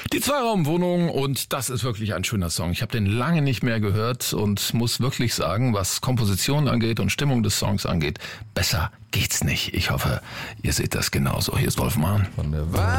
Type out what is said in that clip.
Die Zweiraumwohnung, und das ist wirklich ein schöner Song. Ich habe den lange nicht mehr gehört und muss wirklich sagen, was Komposition angeht und Stimmung des Songs angeht, besser geht's nicht. Ich hoffe, ihr seht das genauso. Hier ist Wolf Mahn.